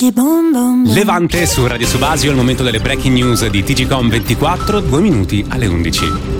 Levante su Radio Subasio, è il momento delle breaking news di TGcom 24, 2 minuti alle 11.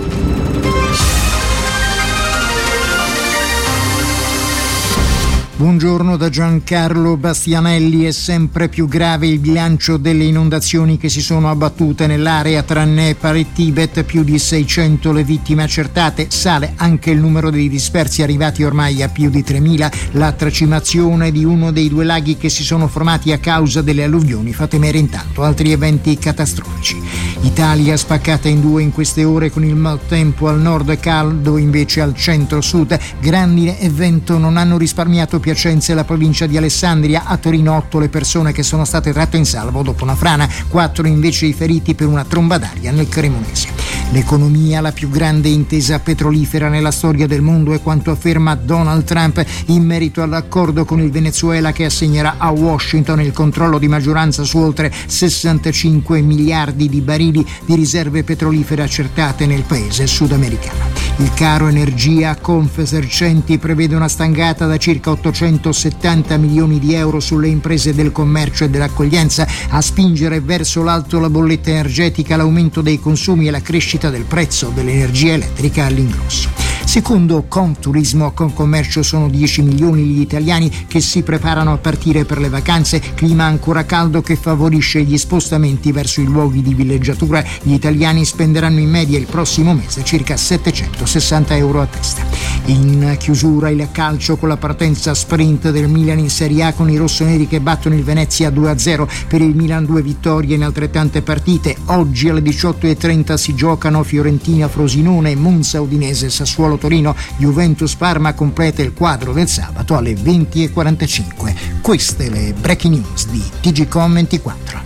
Buongiorno da Giancarlo Bastianelli. È sempre più grave il bilancio delle inondazioni che si sono abbattute nell'area tra Nepal e Tibet, più di 600 le vittime accertate, sale anche il numero dei dispersi arrivati ormai a più di 3.000, la tracimazione di uno dei 2 laghi che si sono formati a causa delle alluvioni fa temere intanto altri eventi catastrofici. Italia spaccata in 2 in queste ore, con il maltempo al nord, caldo invece al centro-sud. Grandine e vento non hanno risparmiato Piacenza e la provincia di Alessandria. A Torino 8 le persone che sono state tratte in salvo dopo una frana, 4 invece i feriti per una tromba d'aria nel Cremonese. L'economia, la più grande intesa petrolifera nella storia del mondo, è quanto afferma Donald Trump in merito all'accordo con il Venezuela che assegnerà a Washington il controllo di maggioranza su oltre 65 miliardi di barili di riserve petrolifere accertate nel paese sudamericano. Il caro energia, Confesercenti prevede una stangata da circa 870 milioni di euro sulle imprese del commercio e dell'accoglienza, a spingere verso l'alto la bolletta energetica, l'aumento dei consumi e la crescita del prezzo dell'energia elettrica all'ingrosso. Secondo Confturismo, Confcommercio sono 10 milioni gli italiani che si preparano a partire per le vacanze, clima ancora caldo che favorisce gli spostamenti verso i luoghi di villeggiatura. Gli italiani spenderanno in media il prossimo mese circa 760 euro a testa. In chiusura il calcio, con la partenza sprint del Milan in Serie A, con i rossoneri che battono il Venezia 2-0. Per il Milan 2 vittorie in altrettante partite. Oggi alle 18:30 si giocano Fiorentina Frosinone, Monza Udinese, Sassuolo Torino, Juventus Parma. Completa il quadro del sabato alle 20:45. Queste le breaking news di TGcom 24.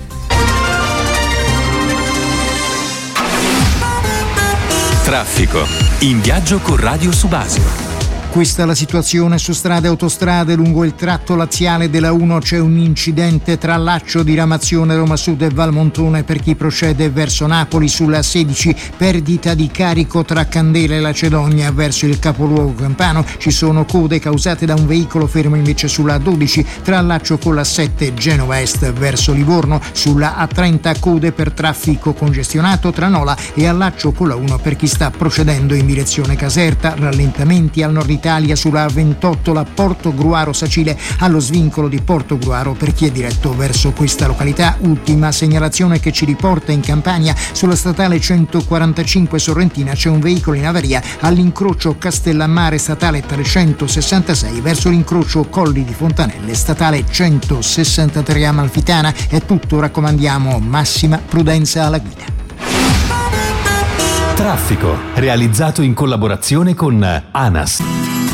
Traffico. In viaggio con Radio Subasio. Questa è la situazione su strade e autostrade. Lungo il tratto laziale della 1 c'è un incidente tra Laccio di Ramazione, Roma Sud e Valmontone per chi procede verso Napoli. Sulla 16 perdita di carico tra Candela e Lacedonia verso il capoluogo campano. Ci sono code causate da un veicolo fermo invece sulla 12 tra Laccio con la 7 Genova Est verso Livorno. Sulla A30 code per traffico congestionato tra Nola e Allaccio con la 1 per chi sta procedendo in direzione Caserta. Rallentamenti al nord Italia sulla A28 la Porto Gruaro Sacile allo svincolo di Porto Gruaro per chi è diretto verso questa località. Ultima segnalazione che ci riporta in Campania: sulla statale 145 Sorrentina c'è un veicolo in avaria all'incrocio Castellammare statale 366 verso l'incrocio Colli di Fontanelle statale 163 Amalfitana. È tutto, raccomandiamo massima prudenza alla guida. Traffico, realizzato in collaborazione con ANAS.